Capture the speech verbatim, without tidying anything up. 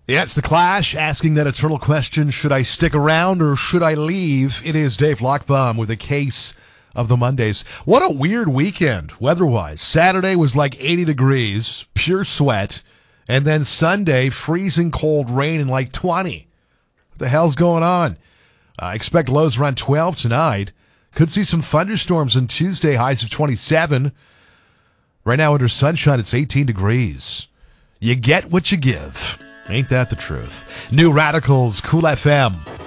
Yeah, it's The Clash asking that eternal question, should I stick around or should I leave? It is Dave Lockbaum with a case of the Mondays. What a weird weekend, weather-wise. Saturday was like eighty degrees, pure sweat, and then Sunday, freezing cold rain and like twenty. What the hell's going on? I uh, expect lows around twelve tonight. Could see some thunderstorms on Tuesday, highs of twenty-seven. Right now under sunshine, it's eighteen degrees. You get what you give. Ain't that the truth? New Radicals, Cool F M.